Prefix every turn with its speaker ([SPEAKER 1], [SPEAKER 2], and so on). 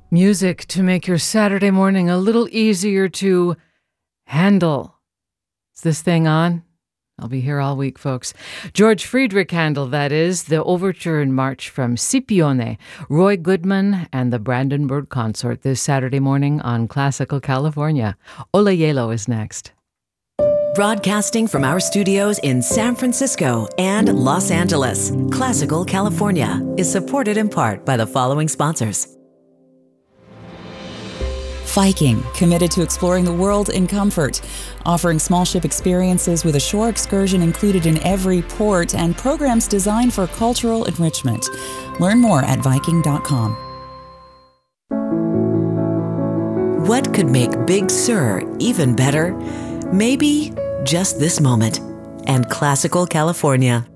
[SPEAKER 1] Music to make your Saturday morning a little easier to handle. Is this thing on? I'll be here all week, folks. George Friedrich Handel, that is, the Overture and March from Scipione, Roy Goodman, and the Brandenburg Consort this Saturday morning on Classical California. Ola Yelo is next.
[SPEAKER 2] Broadcasting from our studios in San Francisco and Los Angeles, Classical California is supported in part by the following sponsors.
[SPEAKER 3] Viking, committed to exploring the world in comfort, offering small ship experiences with a shore excursion included in every port and programs designed for cultural enrichment. Learn more at Viking.com.
[SPEAKER 2] What could make Big Sur even better? Maybe just this moment. And Classical California.